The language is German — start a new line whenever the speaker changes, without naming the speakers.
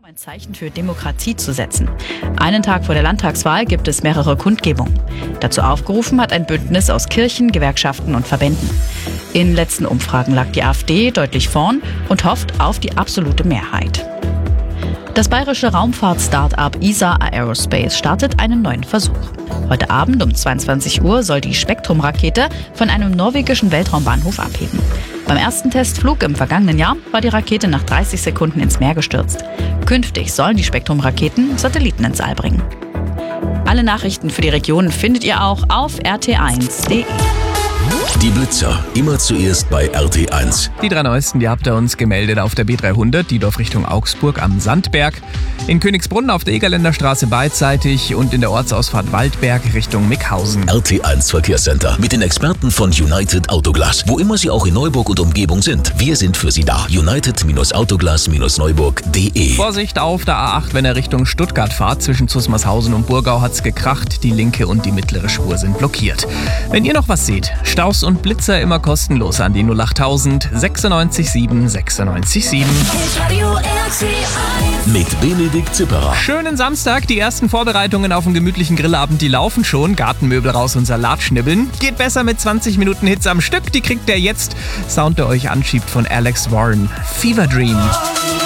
ein Zeichen für Demokratie zu setzen. Einen Tag vor der Landtagswahl gibt es mehrere Kundgebungen. Dazu aufgerufen hat ein Bündnis aus Kirchen, Gewerkschaften und Verbänden. In letzten Umfragen lag die AfD deutlich vorn und hofft auf die absolute Mehrheit. Das bayerische Raumfahrt-Start-up ESA Aerospace startet einen neuen Versuch. Heute Abend um 22 Uhr soll die Spektrum-Rakete von einem norwegischen Weltraumbahnhof abheben. Beim ersten Testflug im vergangenen Jahr war die Rakete nach 30 Sekunden ins Meer gestürzt. Künftig sollen die Spektrum-Raketen Satelliten ins All bringen. Alle Nachrichten für die Region findet ihr auch auf rt1.de.
Die Blitzer, immer zuerst bei RT1.
Die 3 neuesten, die habt ihr uns gemeldet auf der B300, Diedorf Richtung Augsburg am Sandberg, in Königsbrunn auf der Egerländer Straße beidseitig und in der Ortsausfahrt Waldberg Richtung Mickhausen.
RT1 Verkehrscenter mit den Experten von United Autoglas. Wo immer Sie auch in Neuburg und Umgebung sind, wir sind für Sie da. United-Autoglas-Neuburg.de.
Vorsicht auf der A8, wenn ihr Richtung Stuttgart fahrt. Zwischen Zusmarshausen und Burgau hat's gekracht. Die linke und die mittlere Spur sind blockiert. Wenn ihr noch was seht, Staus und Blitzer immer kostenlos an die 08000 96 7 96 7.
Mit Benedikt Zipperer.
Schönen Samstag, die ersten Vorbereitungen auf einen gemütlichen Grillabend, die laufen schon. Gartenmöbel raus und Salat schnibbeln. Geht besser mit 20 Minuten Hits am Stück, die kriegt ihr jetzt. Sound, der euch anschiebt von Alex Warren. Fever Dream.